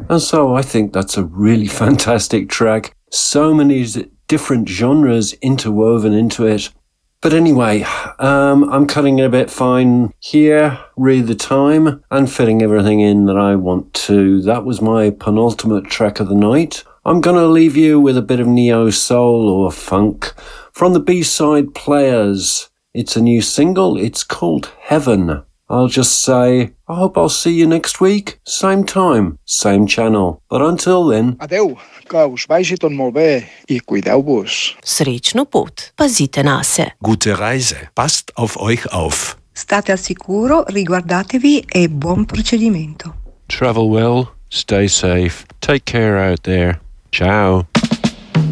And so I think that's a really fantastic track. So many different genres interwoven into it. But anyway, I'm cutting it a bit fine here, read the time, and fitting everything in that I want to. That was my penultimate track of the night. I'm going to leave you with a bit of neo-soul or funk from the B-Side Players. It's a new single. It's called Heaven. I'll just say, I hope I'll see you next week. Same time, same channel. But until then... Adeu, que us vagi tot molt bé i cuideu-vos. Srećnu put. Pazite na se. Gute Reise. Passt auf euch auf. State al sicuro, riguardatevi e buon procedimento. Travel well, stay safe, take care out there. Ciao.